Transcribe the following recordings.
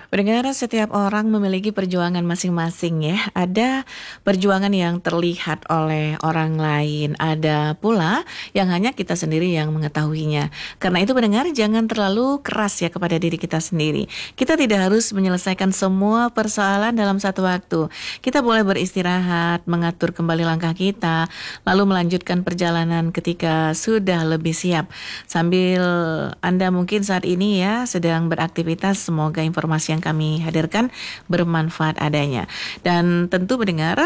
Pendengar, setiap orang memiliki perjuangan masing-masing ya. Ada perjuangan yang terlihat oleh orang lain, ada pula yang hanya kita sendiri yang mengetahuinya. Karena itu pendengar, jangan terlalu keras ya kepada diri kita sendiri. Kita tidak harus menyelesaikan semua persoalan dalam satu waktu. Kita boleh beristirahat, mengatur kembali langkah kita, lalu melanjutkan perjalanan ketika sudah lebih siap. Sambil Anda mungkin saat ini ya sedang beraktivitas, semoga informasi yang kami hadirkan bermanfaat adanya. Dan tentu mendengar,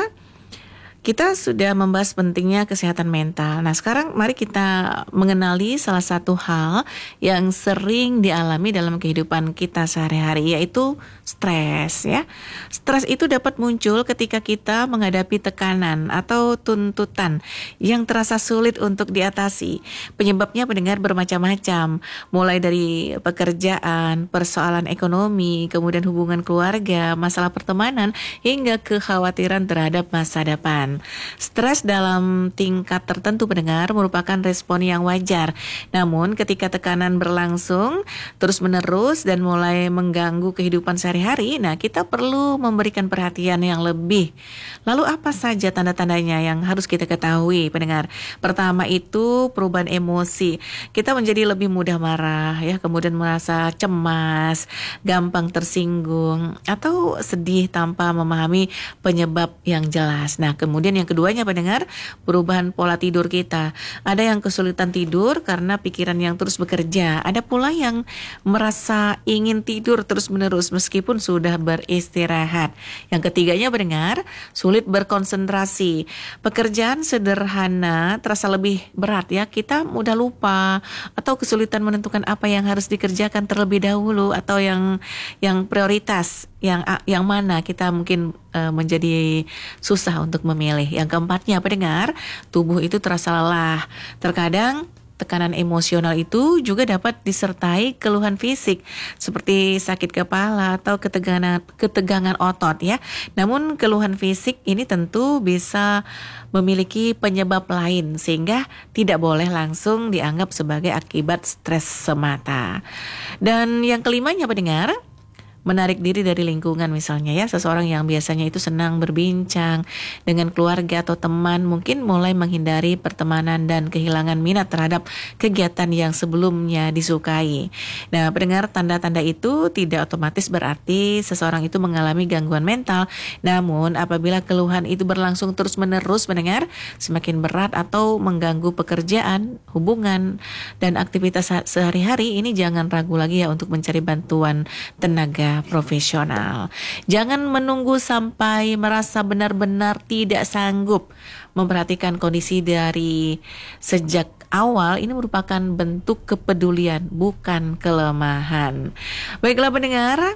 kita sudah membahas pentingnya kesehatan mental. Nah, sekarang mari kita mengenali salah satu hal yang sering dialami dalam kehidupan kita sehari-hari, yaitu stres ya. Stres itu dapat muncul ketika kita menghadapi tekanan atau tuntutan yang terasa sulit untuk diatasi. Penyebabnya pendengar bermacam-macam, mulai dari pekerjaan, persoalan ekonomi, kemudian hubungan keluarga, masalah pertemanan, hingga kekhawatiran terhadap masa depan. Stres dalam tingkat tertentu pendengar merupakan respon yang wajar. Namun ketika tekanan berlangsung terus-menerus dan mulai mengganggu kehidupan sehari-hari, nah kita perlu memberikan perhatian yang lebih. Lalu apa saja tanda-tandanya yang harus kita ketahui pendengar? Pertama itu perubahan emosi. Kita menjadi lebih mudah marah ya, kemudian merasa cemas, gampang tersinggung atau sedih tanpa memahami penyebab yang jelas. Nah, kemudian yang keduanya pendengar, perubahan pola tidur kita. Ada yang kesulitan tidur karena pikiran yang terus bekerja. Ada pula yang merasa ingin tidur terus-menerus meskipun sudah beristirahat. Yang ketiganya pendengar, sulit berkonsentrasi. Pekerjaan sederhana terasa lebih berat ya. Kita mudah lupa atau kesulitan menentukan apa yang harus dikerjakan terlebih dahulu atau yang prioritas, yang mana kita mungkin menjadi susah untuk memilih. Yang keempatnya pendengar, tubuh itu terasa lelah. Terkadang tekanan emosional itu juga dapat disertai keluhan fisik seperti sakit kepala atau ketegangan otot ya. Namun keluhan fisik ini tentu bisa memiliki penyebab lain sehingga tidak boleh langsung dianggap sebagai akibat stres semata. Dan yang kelimanya pendengar, menarik diri dari lingkungan misalnya ya, seseorang yang biasanya itu senang berbincang dengan keluarga atau teman mungkin mulai menghindari pertemanan dan kehilangan minat terhadap kegiatan yang sebelumnya disukai. Nah, pendengar, tanda-tanda itu tidak otomatis berarti seseorang itu mengalami gangguan mental. Namun apabila keluhan itu berlangsung terus-menerus pendengar, semakin berat atau mengganggu pekerjaan, hubungan dan aktivitas sehari-hari, ini jangan ragu lagi ya untuk mencari bantuan tenaga profesional. Jangan menunggu sampai merasa benar-benar tidak sanggup memperhatikan kondisi dari sejak awal. Ini merupakan bentuk kepedulian, bukan kelemahan. Baiklah pendengar,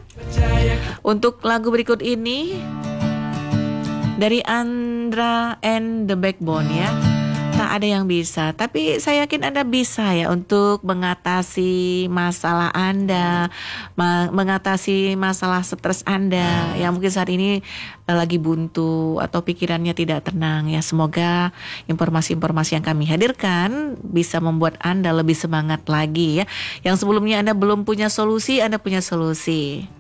untuk lagu berikut ini dari Andra and the Backbone ya. Tak ada yang bisa, tapi saya yakin Anda bisa ya untuk mengatasi masalah Anda, mengatasi masalah stres Anda yang mungkin saat ini lagi buntu atau pikirannya tidak tenang ya. Semoga informasi-informasi yang kami hadirkan bisa membuat Anda lebih semangat lagi ya. Yang sebelumnya Anda belum punya solusi, Anda punya solusi.